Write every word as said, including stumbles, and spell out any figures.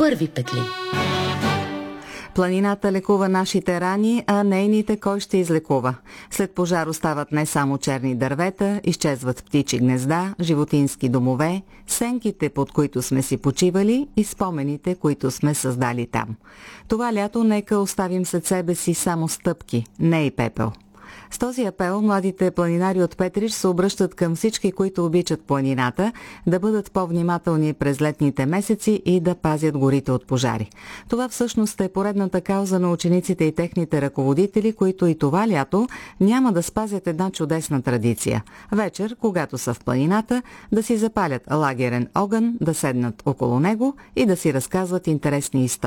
първи петли. Планината лекува нашите рани, а нейните кой ще излекува? След пожар остават не само черни дървета, изчезват птичи гнезда, животински домове, сенките, под които сме си почивали и спомените, които сме създали там. Това лято нека оставим след себе си само стъпки, не и пепел. С този апел младите планинари от Петрич се обръщат към всички, които обичат планината, да бъдат по-внимателни през летните месеци и да пазят горите от пожари. Това всъщност е поредната кауза на учениците и техните ръководители, които и това лято няма да спазят една чудесна традиция. Вечер, когато са в планината, да си запалят лагерен огън, да седнат около него и да си разказват интересни истории.